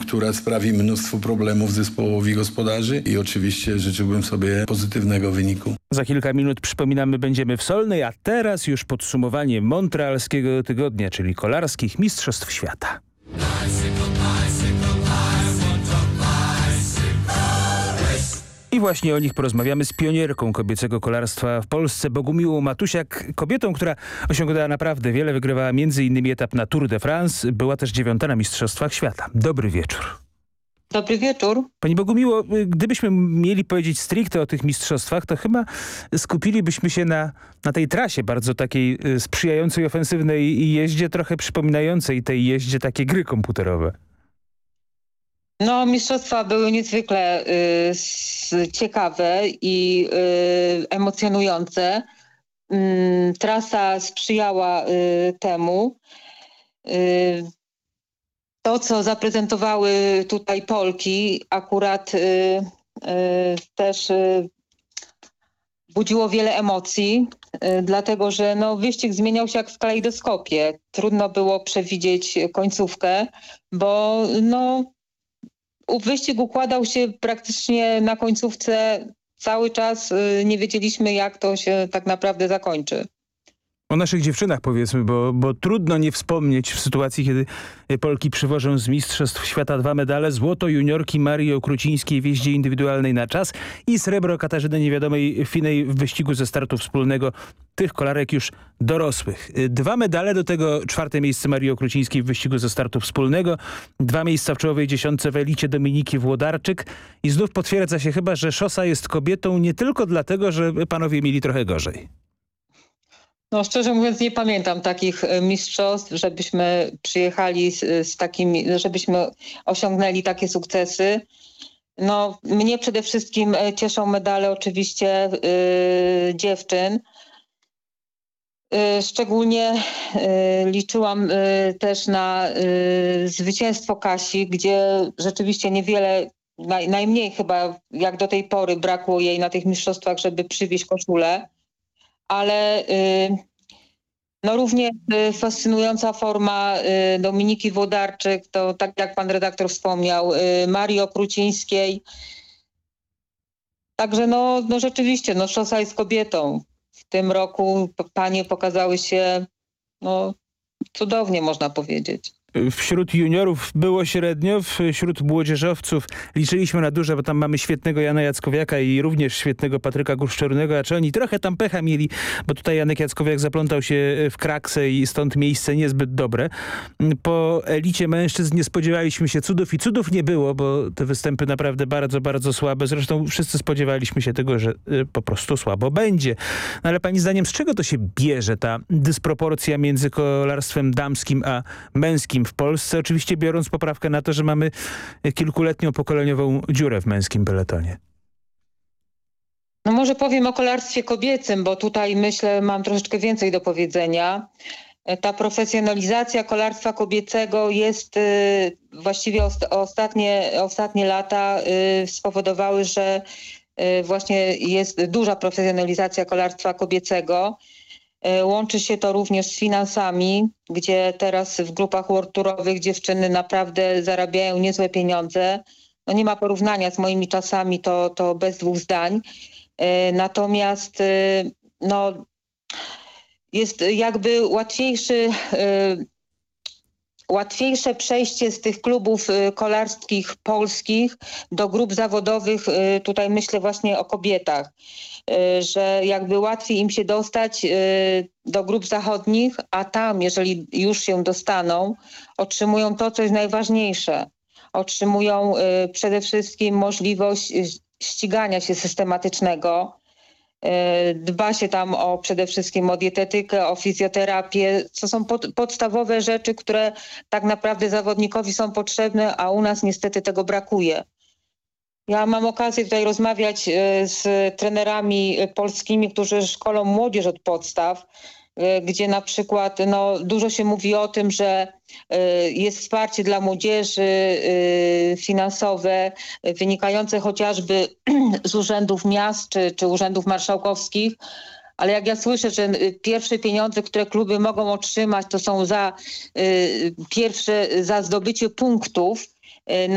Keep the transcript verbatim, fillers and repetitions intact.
która sprawi mnóstwo problemów zespołowi gospodarzy i oczywiście życzyłbym sobie pozytywnego wyniku. Za kilka minut, przypominamy, będziemy w Solnej, a teraz już podsumowanie montrealskiego tygodnia, czyli kolarskich mistrzostw świata. I właśnie o nich porozmawiamy z pionierką kobiecego kolarstwa w Polsce, Bogumiłą Matusiak, kobietą, która osiągnęła naprawdę wiele, wygrywała między innymi etap na Tour de France, była też dziewiąta na Mistrzostwach Świata. Dobry wieczór. Dobry wieczór. Pani Bogumiło, gdybyśmy mieli powiedzieć stricte o tych mistrzostwach, to chyba skupilibyśmy się na, na tej trasie bardzo takiej sprzyjającej ofensywnej jeździe, trochę przypominającej tej jeździe takie gry komputerowe. No, mistrzostwa były niezwykle y, ciekawe i y, emocjonujące. Y, trasa sprzyjała y, temu. Y, to, co zaprezentowały tutaj Polki, akurat y, y, też y, budziło wiele emocji, y, dlatego że no, wyścig zmieniał się jak w kalejdoskopie. Trudno było przewidzieć końcówkę, bo no, wyścig układał się praktycznie na końcówce. Cały czas y, nie wiedzieliśmy, jak to się tak naprawdę zakończy. O naszych dziewczynach powiedzmy, bo, bo trudno nie wspomnieć w sytuacji, kiedy Polki przywożą z Mistrzostw Świata dwa medale. Złoto juniorki Marii Okrucińskiej w jeździe indywidualnej na czas i srebro Katarzyny Niewiadomej Finej w wyścigu ze startu wspólnego tych kolarek już dorosłych. Dwa medale, do tego czwarte miejsce Marii Okrucińskiej w wyścigu ze startu wspólnego, dwa miejsca w czołowej dziesiątce w elicie Dominiki Włodarczyk i znów potwierdza się chyba, że szosa jest kobietą nie tylko dlatego, że panowie mieli trochę gorzej. No szczerze mówiąc nie pamiętam takich mistrzostw, żebyśmy przyjechali z, z takimi, żebyśmy osiągnęli takie sukcesy. No mnie przede wszystkim cieszą medale oczywiście yy, dziewczyn. Yy, szczególnie yy, liczyłam yy, też na yy, zwycięstwo Kasi, gdzie rzeczywiście niewiele, naj, najmniej chyba jak do tej pory brakło jej na tych mistrzostwach, żeby przywieźć koszulę. Ale y, no równie y, fascynująca forma y, Dominiki Włodarczyk, to tak jak pan redaktor wspomniał, y, Marii Okrucińskiej. Także no, no rzeczywiście, no szosa jest kobietą. W tym roku panie pokazały się no, cudownie, można powiedzieć. Wśród juniorów było średnio, wśród młodzieżowców liczyliśmy na duże, bo tam mamy świetnego Jana Jackowiaka i również świetnego Patryka Guszczornego, a czy oni trochę tam pecha mieli, bo tutaj Janek Jackowiak zaplątał się w kraksę i stąd miejsce niezbyt dobre. Po elicie mężczyzn nie spodziewaliśmy się cudów i cudów nie było, bo te występy naprawdę bardzo, bardzo słabe. Zresztą wszyscy spodziewaliśmy się tego, że po prostu słabo będzie. No ale pani zdaniem z czego to się bierze ta dysproporcja między kolarstwem damskim a męskim w Polsce, oczywiście biorąc poprawkę na to, że mamy kilkuletnią pokoleniową dziurę w męskim peletonie? No może powiem o kolarstwie kobiecym, bo tutaj myślę mam troszeczkę więcej do powiedzenia. Ta profesjonalizacja kolarstwa kobiecego jest y, właściwie ost ostatnie, ostatnie lata y, spowodowały, że y, właśnie jest duża profesjonalizacja kolarstwa kobiecego. Łączy się to również z finansami, gdzie teraz w grupach world tourowych dziewczyny naprawdę zarabiają niezłe pieniądze. No nie ma porównania z moimi czasami, to, to bez dwóch zdań. Natomiast no, jest jakby łatwiejszy, łatwiejsze przejście z tych klubów kolarskich polskich do grup zawodowych. Tutaj myślę właśnie o kobietach, że jakby łatwiej im się dostać do grup zachodnich, a tam, jeżeli już się dostaną, otrzymują to, co jest najważniejsze. Otrzymują przede wszystkim możliwość ścigania się systematycznego. Dba się tam o przede wszystkim o dietetykę, o fizjoterapię. To są pod, podstawowe rzeczy, które tak naprawdę zawodnikowi są potrzebne, a u nas niestety tego brakuje. Ja mam okazję tutaj rozmawiać z trenerami polskimi, którzy szkolą młodzież od podstaw, gdzie na przykład no, dużo się mówi o tym, że jest wsparcie dla młodzieży finansowe wynikające chociażby z urzędów miast czy, czy urzędów marszałkowskich. Ale jak ja słyszę, że pierwsze pieniądze, które kluby mogą otrzymać, to są za pierwsze za zdobycie punktów